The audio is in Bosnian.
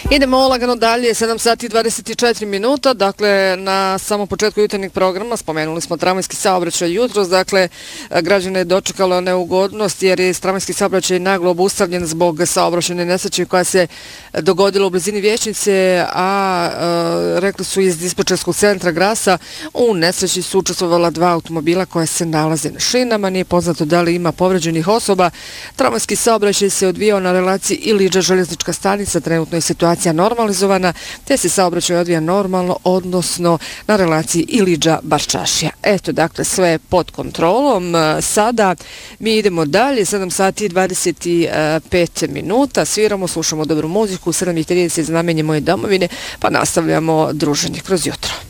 Idemo lagano dalje, 7 sati i 24 minuta, dakle na samom početku jutarnjeg programa spomenuli smo tramvajski saobraćaj jutros, dakle građane je dočekala neugodnost jer je tramvajski saobraćaj naglo obustavljen zbog saobraćajne nesreće koja se dogodila u blizini Vijećnice, a rekli su iz dispečerskog centra Grasa, u nesreći su učestvovala 2 automobila koja se nalaze na šinama, nije poznato da li ima povređenih osoba. Tramvajski saobraćaj se odvijao na relaciji Iliđa željeznička stanica, trenutno je situacija normalizovana, te se saobraćaj odvija normalno, odnosno na relaciji Iliđa-Barčašija. Eto, dakle, sve je pod kontrolom. Sada mi idemo dalje, 7 sati i 25 minuta, sviramo, slušamo dobru muziku, 7:30 znamenje moje domovine, pa nastavljamo druženje kroz jutro.